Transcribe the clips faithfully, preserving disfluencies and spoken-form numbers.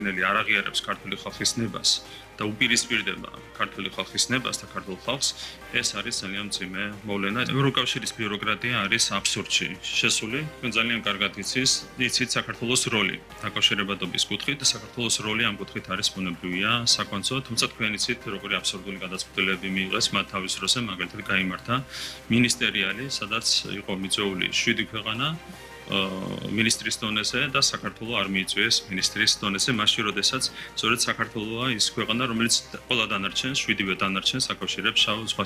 არ აღიარებს ქართული ხალხის ნებას და უპირისპირდება ქართული ხალხის ნებას და ქართულ ხალხს, ეს არის ძალიან მძიმე მოვლენა. ევროკავშირის ბიუროკრატია არის აბსურდში შესული. თქვენ ძალიან კარგად იცის, იცით საქართველოს როლი დაკავშირებადობის კუთხით და საქართველოს როლი ამ კუთხით არის ბუნებრივია, საკონცო, თუმცა თქვენ იცით, როგორი აბსურდული გადაწყვეტილებები მიიღეს მათ თავის დროზე, მაგალითად გაიმართა მინისტერიალი, სადაც იყო მიწვეული შვიდი ქვეყანა ministris დონეზე და საქართველოს არ მიიწვიეს ministris დონეზე, მაშინ როდესაც სწორედ საქართველოა ის ქვეყანა, რომელიც ყველა დანარჩენს, შვიდივე დანარჩენს აკავშირებს შავ ზღვას.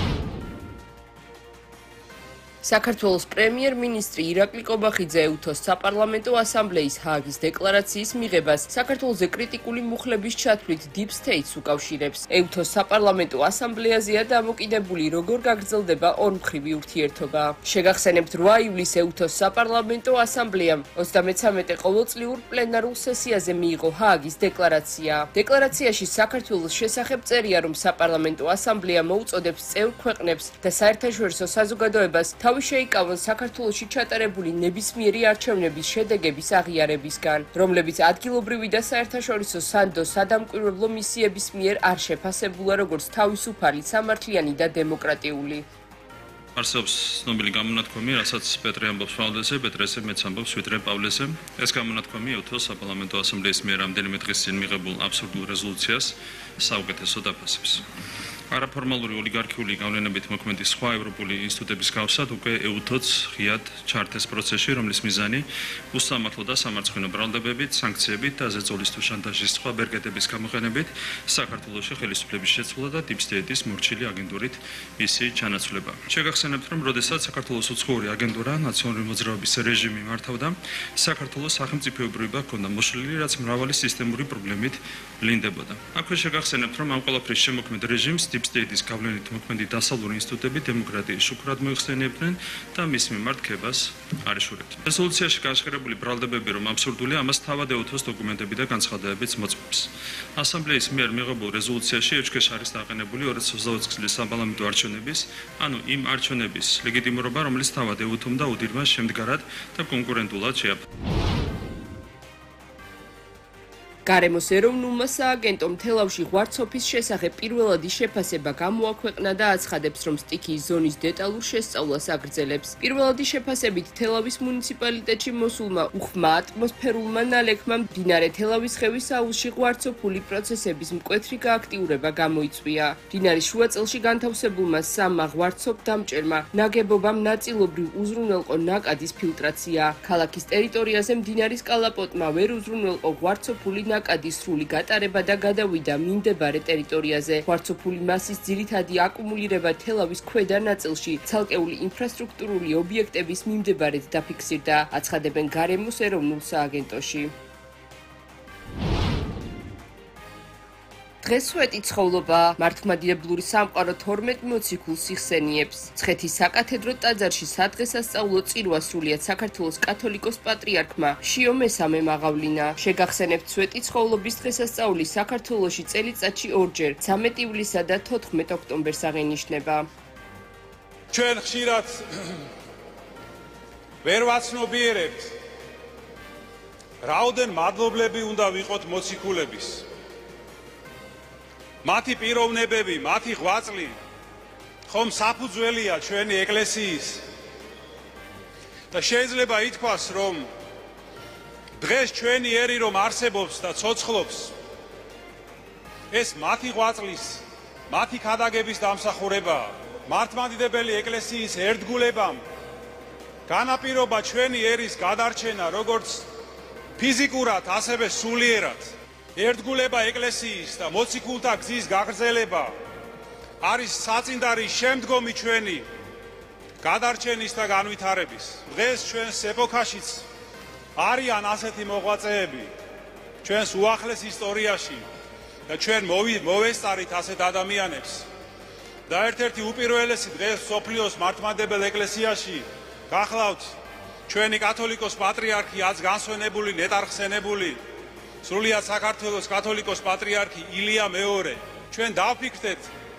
საქართველოს პრემიერ-მინისტრი ირაკლი კობახიძე ეუთოს საპარლამენტო ასამბლეის ჰააგის დეკლარაციის მიღებას საქართველოზე კრიტიკული მუხლების ჩათვლით Deep States უკავშირებს. ეუთოს საპარლამენტო ასამბლეაზეა დამოკიდებული, როგორ გაგრძელდება ორმხრივი ურთიერთობა. შეგახსენებთ, რვა ივლისს ეუთოს საპარლამენტო ასამბლეამ ოცდამეცამეტე ყოველწლიურ პლენარულ სესიაზე მიიღო ჰააგის დეკლარაცია. დეკლარაციაში საქართველოს შესახებ წერია, რომ საპარლამენტო ასამბლეა მოუწოდებს წევრ ქვეყნებს და საერთაშორისო საზოგადოებას თავი შეიკავონ საქართველოში ჩატარებული ნებისმიერი არჩევნების შედეგების აღიარებისგან, რომლებიც ადგილობრივი და საერთაშორისო სანდო სადამკვირვებლო მისიების მიერ არ შეფასებულა როგორც თავისუფალი, სამართლიანი და დემოკრატიული. არსებობს ცნობილი გამონათქვამი, რასაც პეტრე ამბობს პავლეზე, პეტრესე მეც ამბობს ვიდრე პავლეზე. ეს გამონათქვამი ეუთოს საპარლამენტო ასამბლეის მიერ რამდენიმე დღის წინ მიღებულ აბსურდულ რეზოლუციას საუკეთესოდ აფასებს. არაფორმალური ოლიგარქიული გავლენებით მოქმედი სხვა ევროპული ინსტიტუტების გავსად უკვე ეუთოც ღიად ჩართეს პროცესში, რომლის მიზანი უსამართლო და სამარცხვინო ბრალდებებით, სანქციებით და ზეწოლის თუ შანტაჟის სხვა ბერკეტების გამოყენებით საქართველოში ხელისუფლების შეცვლა და Deep State-ის მორჩილი აგენტურით მისი ჩანაცვლება. შეგახსენებთ, რომ როდესაც საქართველოს უცხოური აგენტურა ნაციონალური მოძრაობის რეჟიმი მართავდა, საქართველოს სახელმწიფოებრიობა ჰქონდა მოშლილი, რაც მრავალი სისტემური პრობლემით ვლინდებოდა. აქვე შეგახსენებთ, რომ ამ ყველაფრის შემოქმედ რეჟიმს Deep State-ის გავლენით მოქმედი დასავლური ინსტიტუტები დემოკრატიის შუქრად მოიხსენიებდნენ და მის მიმართ ქებას არ იშურებდნენ. რეზოლუციაში განსახიერებული ბრალდებები, რომ აბსურდულია, ამას თავად ეუთოს დოკუმენტები და განცხადებებიც მოწმობს. ასამბლეის მიერ მიღებულ რეზოლუციაში ევჩქეშ არის დაყენებული ორი ათას ოცდაოთხ წლის საპარლამენტო არჩევნების, ანუ იმ არჩევნების ლეგიტიმურობა, რომელიც თავად ეუთომ და უდირმა შემდგარად და კონკურენტულად შეაფასა. გარემოს ეროვნულმა სააგენტომ თელავში ღვარცოფის შესახებ პირველადი შეფასება გამოაქვეყნა და აცხადებს, რომ სტიქიის ზონის დეტალურ შესწავლას აგრძელებს. პირველადი შეფასებით თელავის მუნიციპალიტეტში მოსულმა უხმა ატმოსფერულმა ნალექმა მდინარე თელავის ხევის აუზში ღვარცოფული პროცესების მკვეთრი გააქტიურება გამოიწვია. მდინარის შუაწელში განთავსებულმა სამმა ღვარცოფ-დამჭერმა ნაგებობამ ნაწილობრივ უზრუნველყო ნაკადის ფილტრაცია. ქალაქის ტერიტორიაზე მდინარის კალაპოტმა ვერ უზრუნველყო ღვარცოფული ნაკადის სრული გატარება და გადავიდა მიმდებარე ტერიტორიაზე. ღვარცოფული მასის ძირითადი აკუმულირება თელავის ქვედა ნაწილში ცალკეული ინფრასტრუქტურული ობიექტების მიმდებარედ დაფიქსირდა, აცხადებენ გარემოს ეროვნულ სააგენტოში. დღეს სვეტი ცხოვრობა მართლმადიდებლური სამყარო თორმეტ მოციქულს იხსენიებს. მცხეთის საკათედრო ტაძარში სადღესასწაულო წირვა სრულიად საქართველოს კათოლიკოს პატრიარქმა შიო მესამე მაღავლინა. შეგახსენებთ, სვეტი ცხოვრობის დღესასწაული საქართველოში წელიწადში ორჯერ, ცამეტ ივლისსა და თოთხმეტ ოქტომბერს აღინიშნება. ჩვენ ხშირად ვერ ვაცნობიერებთ, რაოდენ მადლობლები უნდა ვიყოთ მოციქულების. მათი პიროვნებები, მათი ღვაწლი ხომ საფუძველია ჩვენი ეკლესიის და შეიძლება ითქვას, რომ დღეს ჩვენი ერი რომ არსებობს და ცოცხლობს, ეს მათი ღვაწლის, მათი ქადაგების დამსახურებაა. მართლმადიდებელი ეკლესიის ერთგულებამ განაპირობა ჩვენი ერის გადარჩენა როგორც ფიზიკურად, ასევე სულიერად. ერთგულება ეკლესიის და მოციქულთა გზის გაგრძელება არის საწინდარი შემდგომი ჩვენი გადარჩენის და განვითარების. დღეს ჩვენს ეპოქაშიც არიან ასეთი მოღვაწეები ჩვენს უახლეს ისტორიაში და ჩვენ მოვესწარით ასეთ ადამიანებს. და ერთ-ერთი უპირველესი დღეს სოფლიოს მართლმადიდებელ ეკლესიაში გახლავთ ჩვენი კათოლიკოს პატრიარქი, აც განსვენებული, ნეტარხსენებული სრულიად საქართველოს კათოლიკოს პატრიარქი ილია მეორე. ჩვენ დავფიქრდეთ,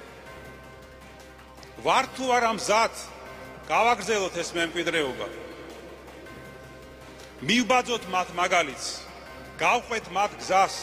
ვართ თუ არა მზად გავაგრძელოთ ეს მემკვიდრეობა. მივბაძოთ მათ მაგალითს, გავყვეთ მათ გზას.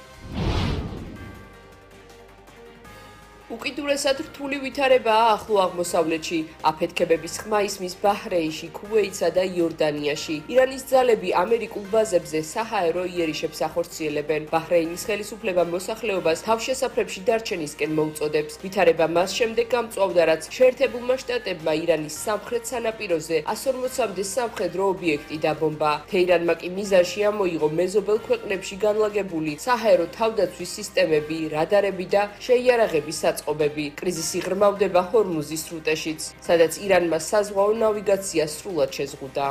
უკიდურესად რთული ვითარებაა ახლო აღმოსავლეთში. აფეთქებების ხმა ისმის ბაჰრეინში, ქუვეითსა და იორდანიაში. ირანის ძალები ამერიკულ ბაზებზე საჰაერო იერიშებს ახორციელებენ. ბაჰრეინის ხელისუფლება მოსახლეობას თავშესაფრებში დარჩენისკენ მოუწოდებს. ვითარება მას შემდეგ გამწვავდა, რაც შეერთებულმა შტატებმა ირანის სამხრეთ სანაპიროზე ას ორმოცამდე სამხედრო ობიექტი დაბომბა. თეირანმა კი მიზანში ამოიღო მეზობელ ქვეყნებში განლაგებული საჰაერო თავდაცვის სისტემები, რადარები და შეიარაღების საწყობები. კრიზისი ღრმავდება ჰორმუზის სრუტეშიც, სადაც ირანმა საზღვაო ნავიგაცია სრულად შეზღუდა.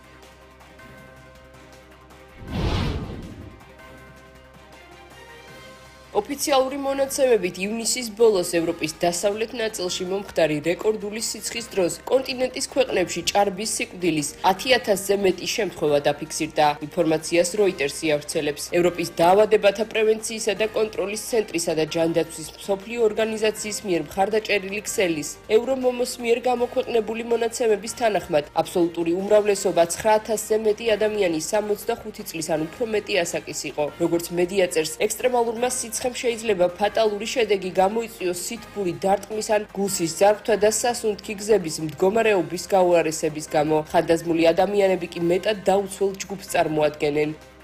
ოფიციალური მონაცემებით ივნისის ბოლოს ევროპის დასავლეთ ნაწილში მომხდარი რეკორდული სიცხის დროს კონტინენტის ქვეყნებში ჭარბის სიკვდილის ათი ათასზე მეტი შემთხვევა დაფიქსირდა. ინფორმაციას როიტერსი ავრცელებს. ევროპის დაავადებათა პრევენციისა და კონტროლის ცენტრისა და ჯანდაცვის მსოფლიო ორგანიზაციის მიერ მხარდაჭერილი ქსელის ევრომომოს მიერ გამოქვეყნებული მონაცემების თანახმად აბსოლუტური უმრავლესობა ცხრა ათასზე მეტი ადამიანის სამოცდახუთი წლის ან უფრო მეტი ასაკის იყო. როგორც მედია წერს, ექსტრემალურმა სიცხემ შეიძლება ფატალური შედეგი გამოიწვიოს სითბური დარტყმის ან გულსის ძარღვთა და სასუნთქი გზების მდგომარეობის გაუარესების გამო. ხანდაზმული ადამიანები კი მეტად დაუცველ ჯგუფს წარმოადგენენ.